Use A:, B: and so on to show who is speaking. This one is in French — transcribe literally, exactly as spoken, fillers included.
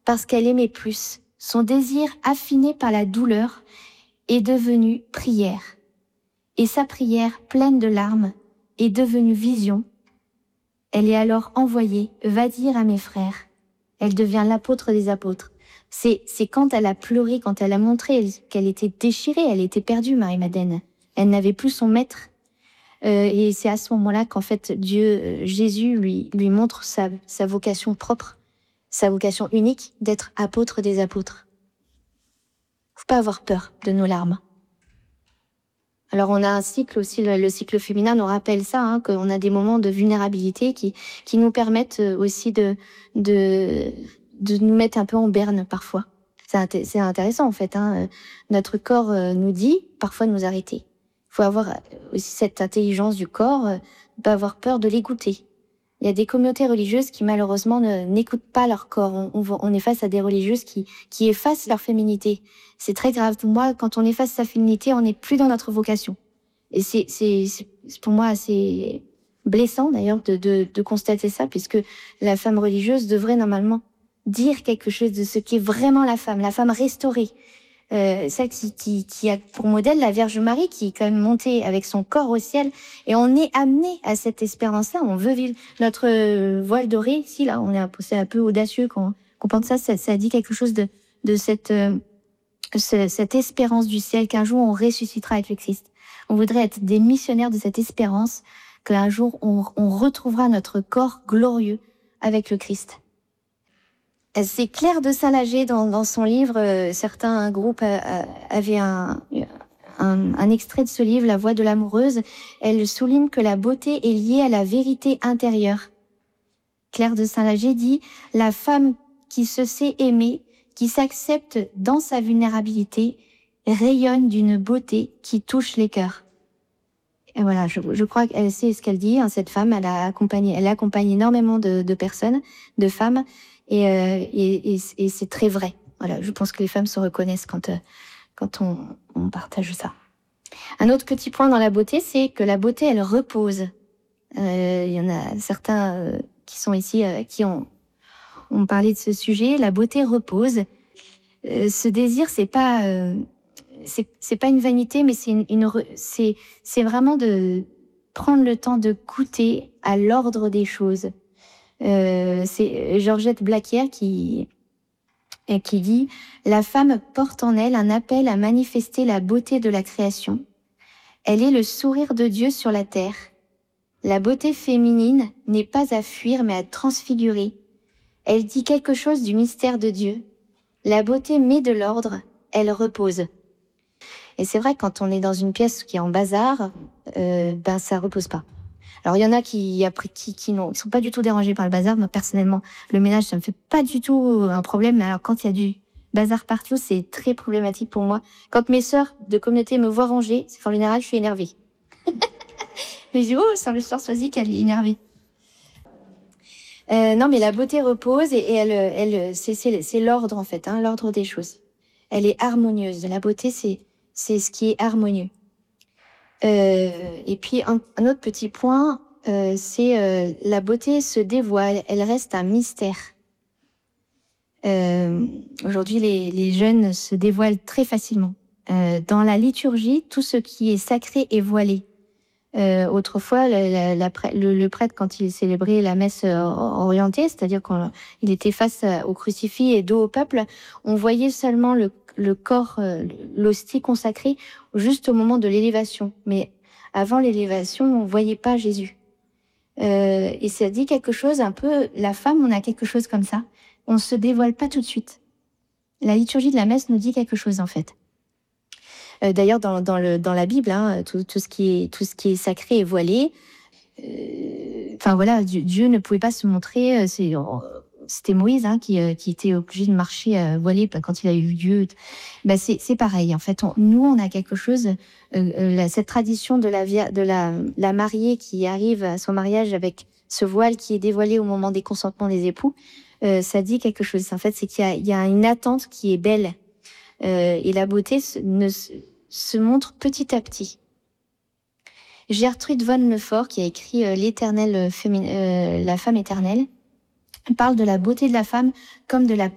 A: parce qu'elle aimait plus. Son désir, affiné par la douleur, est devenu prière. Et sa prière, pleine de larmes, est devenue vision. Elle est alors envoyée, va dire à mes frères. Elle devient l'apôtre des apôtres. C'est, c'est quand elle a pleuré, quand elle a montré qu'elle était déchirée, elle était perdue, Marie-Madeleine. Elle n'avait plus son maître. Euh, et c'est à ce moment-là qu'en fait, Dieu, euh, Jésus, lui, lui montre sa, sa vocation propre, sa vocation unique d'être apôtre des apôtres. Faut pas avoir peur de nos larmes. Alors on a un cycle aussi, le, le cycle féminin nous rappelle ça, hein, qu'on a des moments de vulnérabilité qui, qui nous permettent aussi de, de, de nous mettre un peu en berne parfois. C'est, c'est intéressant en fait. Hein. Notre corps nous dit parfois de nous arrêter. Il faut avoir aussi cette intelligence du corps, pas avoir peur de l'écouter. Il y a des communautés religieuses qui malheureusement ne, n'écoutent pas leur corps. On, on, on est face à des religieuses qui, qui effacent leur féminité. C'est très grave. Pour moi, quand on efface sa féminité, on n'est plus dans notre vocation. Et c'est, c'est, c'est pour moi assez blessant d'ailleurs de, de, de constater ça, puisque la femme religieuse devrait normalement dire quelque chose de ce qu'est vraiment la femme, la femme restaurée. Euh, celle qui, qui, qui a pour modèle la Vierge Marie, qui est quand même montée avec son corps au ciel, et on est amené à cette espérance-là. On veut vivre notre euh, voile doré ici, là, on est un, c'est un peu audacieux quand on pense ça, ça, ça dit quelque chose de, de cette, euh, ce, cette espérance du ciel qu'un jour on ressuscitera avec le Christ. On voudrait être des missionnaires de cette espérance qu'un jour on, on retrouvera notre corps glorieux avec le Christ. C'est Claire de Saint-Lager dans, dans son livre, euh, certains groupes euh, avaient un, un, un extrait de ce livre, La Voix de l'amoureuse. Elle souligne que la beauté est liée à la vérité intérieure. Claire de Saint-Lager dit « La femme qui se sait aimer, qui s'accepte dans sa vulnérabilité, rayonne d'une beauté qui touche les cœurs. » Et voilà, je, je crois qu'elle sait ce qu'elle dit. Hein, cette femme, elle a accompagné, elle accompagne énormément de, de personnes, de femmes. Et, euh, et, et, et c'est très vrai. Voilà, je pense que les femmes se reconnaissent quand, euh, quand on, on partage ça. Un autre petit point dans la beauté, c'est que la beauté, elle repose. Euh, il y en a certains euh, qui sont ici, euh, qui ont, ont parlé de ce sujet. La beauté repose. Euh, ce désir, c'est pas, euh, c'est, c'est pas une vanité, mais c'est une, une c'est, c'est vraiment de prendre le temps de goûter à l'ordre des choses. Euh, c'est Georgette Blaquière qui, qui dit « La femme porte en elle un appel à manifester la beauté de la création. Elle est le sourire de Dieu sur la terre. La beauté féminine n'est pas à fuir mais à transfigurer. Elle dit quelque chose du mystère de Dieu. La beauté met de l'ordre, elle repose. » Et c'est vrai, quand on est dans une pièce qui est en bazar, euh, ben ça repose pas. Alors il y en a qui après qui qui non, qui sont pas du tout dérangés par le bazar. Moi personnellement, le ménage ça me fait pas du tout un problème. Mais alors quand il y a du bazar partout, c'est très problématique pour moi. Quand mes sœurs de communauté me voient ranger, c'est en général je suis énervée. Mais je dis oh, c'est le soir sois-y qu'elle est énervée. Euh, non mais la beauté repose et, et elle elle c'est c'est c'est l'ordre en fait, hein, l'ordre des choses. Elle est harmonieuse. La beauté c'est c'est ce qui est harmonieux. Euh, et puis un, un autre petit point, euh, c'est euh, la beauté se dévoile, elle reste un mystère. Euh, aujourd'hui, les, les jeunes se dévoilent très facilement. Euh, dans la liturgie, tout ce qui est sacré est voilé. Euh, autrefois, la, la, la, le, le prêtre, quand il célébrait la messe orientée, c'est-à-dire qu'il était face au crucifix et dos au peuple, on voyait seulement le, le corps, l'hostie consacrée, juste au moment de l'élévation. Mais avant l'élévation, on voyait pas Jésus. Euh, et ça dit quelque chose un peu, la femme, on a quelque chose comme ça. On se dévoile pas tout de suite. La liturgie de la messe nous dit quelque chose, en fait. Euh, d'ailleurs, dans, dans, le, dans la Bible, hein, tout, tout, ce qui est, tout ce qui est sacré est voilé. Euh, enfin voilà, Dieu, Dieu ne pouvait pas se montrer. Euh, c'est, oh, c'était Moïse hein, qui, euh, qui était obligé de marcher euh, voilé quand il a eu Dieu. Ben c'est, c'est pareil. En fait, on, nous, on a quelque chose. Euh, euh, la, cette tradition de la de la, la mariée qui arrive à son mariage avec ce voile qui est dévoilé au moment des consentements des époux, euh, ça dit quelque chose. En fait, c'est qu'il y a, il y a une attente qui est belle. Euh, et la beauté se, ne, se montre petit à petit. Gertrude von Lefort, qui a écrit euh, l'éternelle féminin, euh, la femme éternelle, parle de la beauté de la femme comme de la